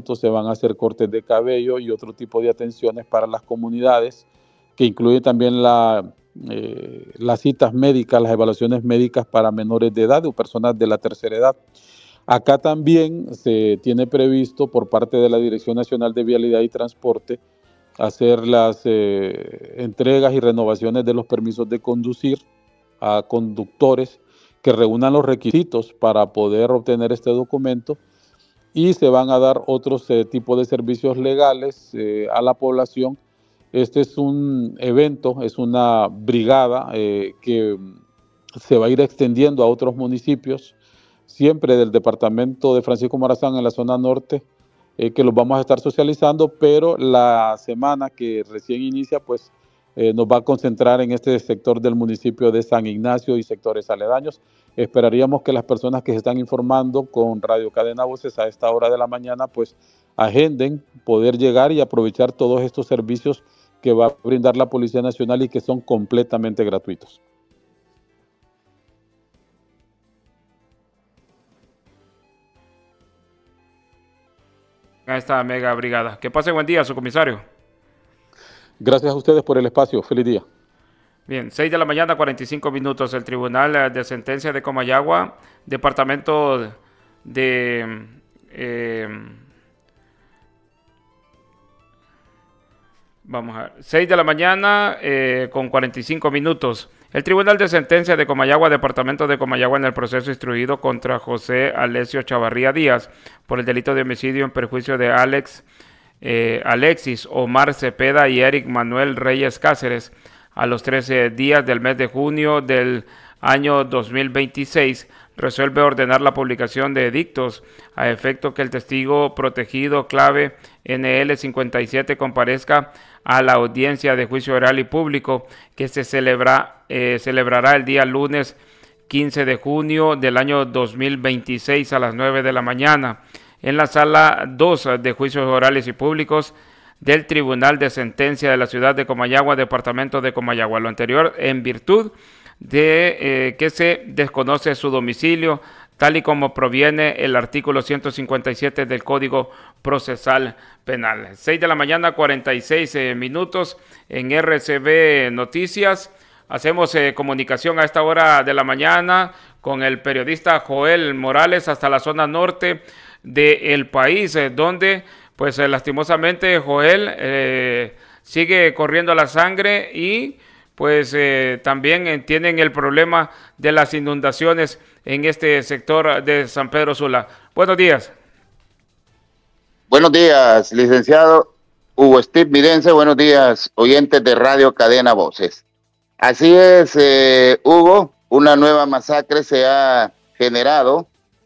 medicamentos, se van a hacer cortes de cabello y otro tipo de atenciones para las comunidades, que incluye también las citas médicas, las evaluaciones médicas para menores de edad o personas de la tercera edad. Acá también se tiene previsto por parte de la Dirección Nacional de Vialidad y Transporte hacer las entregas y renovaciones de los permisos de conducir a conductores que reúnan los requisitos para poder obtener este documento, y se van a dar otros tipos de servicios legales a la población. Este es un evento, es una brigada que se va a ir extendiendo a otros municipios, siempre del departamento de Francisco Morazán en la zona norte, que los vamos a estar socializando, pero la semana que recién inicia, pues nos va a concentrar en este sector del municipio de San Ignacio y sectores aledaños. Esperaríamos que las personas que se están informando con Radio Cadena Voces a esta hora de la mañana, pues agenden poder llegar y aprovechar todos estos servicios que va a brindar la Policía Nacional y que son completamente gratuitos. A esta mega brigada. Que pase buen día, subcomisario. Gracias a ustedes por el espacio. Feliz día. Bien, 6 de la mañana, 45 minutos. El Tribunal de Sentencia de Comayagua, departamento de... vamos a ver, 6 de la mañana con 45 minutos. El Tribunal de Sentencia de Comayagua, departamento de Comayagua, en el proceso instruido contra José Alessio Chavarría Díaz por el delito de homicidio en perjuicio de Alexis Omar Cepeda y Eric Manuel Reyes Cáceres, a los 13 días del mes de junio del año 2026, resuelve ordenar la publicación de edictos a efecto que el testigo protegido clave NL57 comparezca a la audiencia de juicio oral y público que se celebrará el día lunes 15 de junio del año 2026 a las 9 de la mañana en la sala 2 de juicios orales y públicos del Tribunal de Sentencia de la ciudad de Comayagua, departamento de Comayagua. Lo anterior en virtud de que se desconoce su domicilio, tal y como proviene el artículo 157 del Código Procesal Penal. 6 de la mañana, 46 minutos en RCB Noticias. Hacemos comunicación a esta hora de la mañana con el periodista Joel Morales hasta la zona norte del país, donde pues lastimosamente Joel sigue corriendo la sangre y pues también tienen el problema de las inundaciones en este sector de San Pedro Sula. Buenos días. Buenos días, licenciado Hugo Steve Midense. Buenos días, oyentes de Radio Cadena Voces. Así es, Hugo, una nueva masacre se ha generado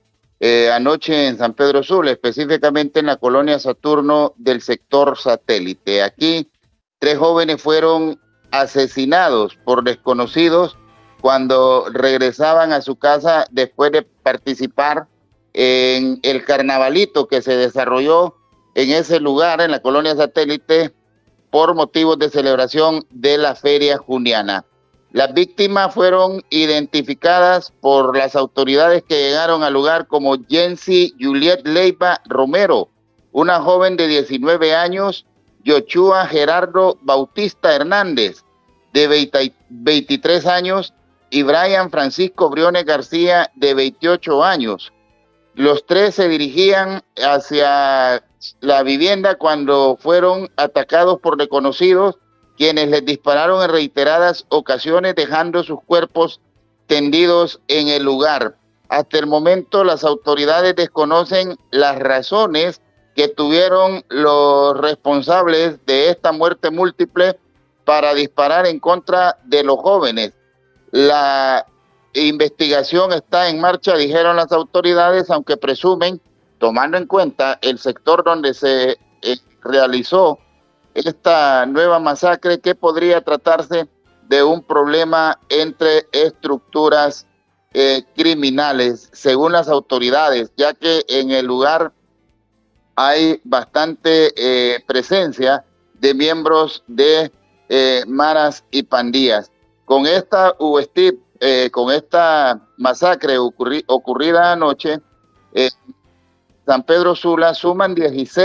anoche en San Pedro Sula, específicamente en la colonia Saturno del sector Satélite. Aquí 3 jóvenes fueron asesinados por desconocidos cuando regresaban a su casa después de participar en el carnavalito que se desarrolló en ese lugar, en la colonia Satélite, por motivos de celebración de la feria juniana. Las víctimas fueron identificadas por las autoridades que llegaron al lugar como Jency Juliet Leiva Romero, una joven de 19 años, Yoshua Gerardo Bautista Hernández, de 23 años, y Brian Francisco Briones García, de 28 años. Los 3 se dirigían hacia la vivienda cuando fueron atacados por desconocidos, quienes les dispararon en reiteradas ocasiones, dejando sus cuerpos tendidos en el lugar. Hasta el momento, las autoridades desconocen las razones que tuvieron los responsables de esta muerte múltiple para disparar en contra de los jóvenes. La investigación está en marcha, dijeron las autoridades, aunque presumen, tomando en cuenta el sector donde se realizó esta nueva masacre, que podría tratarse de un problema entre estructuras criminales, según las autoridades, ya que en el lugar hay bastante presencia de miembros de maras y pandillas. Con esta con esta masacre ocurrida anoche, San Pedro Sula suman 16